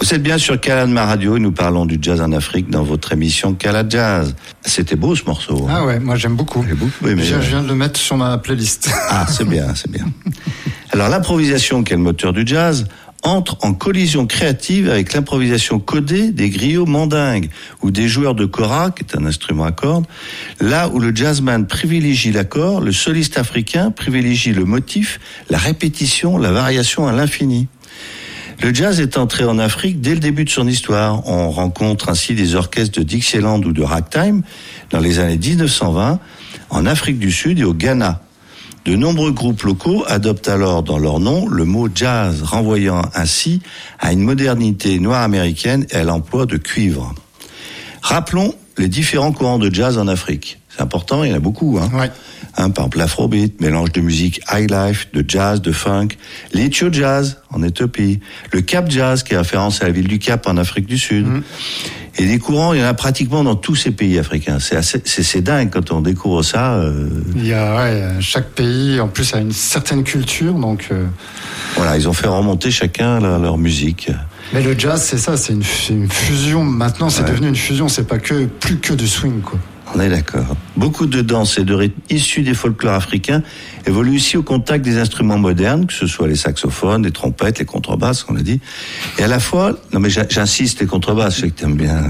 Vous êtes bien sur Kaladma Radio et nous parlons du jazz en Afrique dans votre émission Kalad Jazz. C'était beau ce morceau. Ah ouais, moi j'aime beaucoup. Oui, mais je viens de le mettre sur ma playlist. Ah, c'est bien, c'est bien. Alors l'improvisation, qui est le moteur du jazz, entre en collision créative avec l'improvisation codée des griots mandingues ou des joueurs de kora, qui est un instrument à cordes. Là où le jazzman privilégie l'accord, le soliste africain privilégie le motif, la répétition, la variation à l'infini. Le jazz est entré en Afrique dès le début de son histoire. On rencontre ainsi des orchestres de Dixieland ou de ragtime dans les années 1920 en Afrique du Sud et au Ghana. De nombreux groupes locaux adoptent alors dans leur nom le mot jazz, renvoyant ainsi à une modernité noire américaine et à l'emploi de cuivre. Rappelons les différents courants de jazz en Afrique. C'est important, il y en a beaucoup. Ouais. Par exemple, l'afrobeat, mélange de musique highlife, de jazz, de funk, l'Ethio jazz en Éthiopie, le Cap jazz qui est référence à la ville du Cap en Afrique du Sud. Et des courants, il y en a pratiquement dans tous ces pays africains. C'est dingue quand on découvre ça. Il y a chaque pays en plus a une certaine culture, donc. Voilà, ils ont fait remonter chacun leur musique. Mais le jazz, c'est ça, c'est une fusion. Maintenant, c'est devenu une fusion. C'est pas plus que du swing, quoi. On est d'accord. Beaucoup de danses et de rythmes issus des folklores africains évoluent ici au contact des instruments modernes, que ce soit les saxophones, les trompettes, les contrebasses, on l'a dit. Et à la fois, non mais j'insiste, les contrebasses, je sais que t'aimes bien.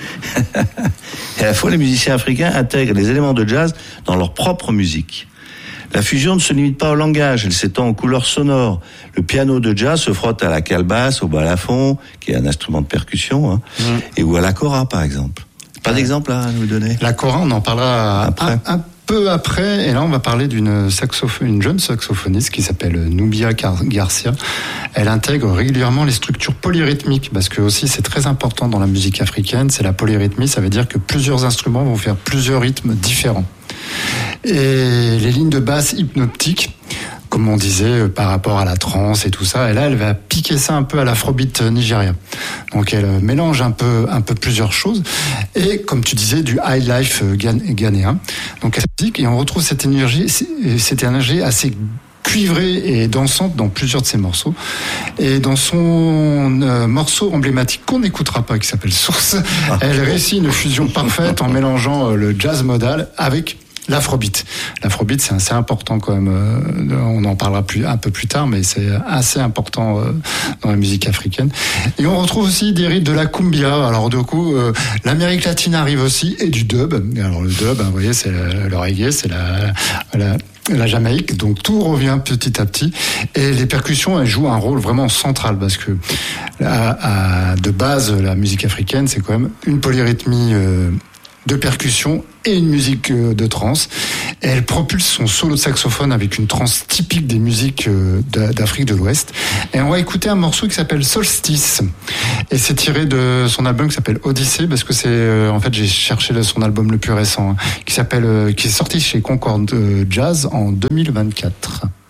Et à la fois, les musiciens africains intègrent les éléments de jazz dans leur propre musique. La fusion ne se limite pas au langage, elle s'étend aux couleurs sonores. Le piano de jazz se frotte à la calebasse, au balafon, qui est un instrument de percussion, et ou à la kora, par exemple. Pas d'exemple à nous donner? La kora, on en parlera un peu après. Et là, on va parler une jeune saxophoniste qui s'appelle Nubia Garcia. Elle intègre régulièrement les structures polyrythmiques parce que aussi c'est très important dans la musique africaine. C'est la polyrythmie, ça veut dire que plusieurs instruments vont faire plusieurs rythmes différents. Et les lignes de basse hypnotiques, comme on disait, par rapport à la trance et tout ça. Et là, elle va piquer ça un peu à l'afrobeat nigérien. Donc, elle mélange un peu plusieurs choses. Et, comme tu disais, du high life ghanéen. Donc, et on retrouve cette énergie assez cuivrée et dansante dans plusieurs de ses morceaux. Et dans son morceau emblématique qu'on n'écoutera pas, qui s'appelle Source, elle réussit une fusion parfaite en mélangeant le jazz modal avec l'afrobeat. L'afrobeat, c'est assez important quand même. On en parlera un peu plus tard, mais c'est assez important dans la musique africaine. Et on retrouve aussi des rythmes de la cumbia. Alors du coup, l'Amérique latine arrive aussi, et du dub. Alors le dub, vous voyez, c'est le reggae, c'est la Jamaïque, donc tout revient petit à petit, et les percussions, elles jouent un rôle vraiment central parce que de base, la musique africaine, c'est quand même une polyrythmie de percussion et une musique de trance. Et elle propulse son solo de saxophone avec une trance typique des musiques d'Afrique de l'Ouest. Et on va écouter un morceau qui s'appelle Solstice. Et c'est tiré de son album qui s'appelle Odyssée, parce que c'est, en fait, j'ai cherché son album le plus récent, qui est sorti chez Concorde Jazz en 2024.